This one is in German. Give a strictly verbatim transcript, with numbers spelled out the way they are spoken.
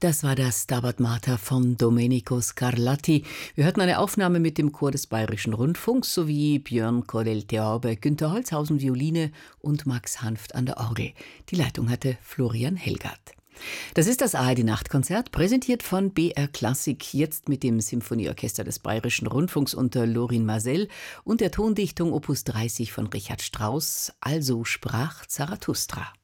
Das war das Stabat Mater von Domenico Scarlatti. Wir hörten eine Aufnahme mit dem Chor des Bayerischen Rundfunks sowie Björn Kodel-Theorbe, Günter Holzhausen Violine und Max Hanft an der Orgel. Die Leitung hatte Florian Helgert. Das ist das A R D-Nachtkonzert, präsentiert von B R Klassik, jetzt mit dem Symphonieorchester des Bayerischen Rundfunks unter Lorin Maazel und der Tondichtung Opus dreißig von Richard Strauss, Also sprach Zarathustra.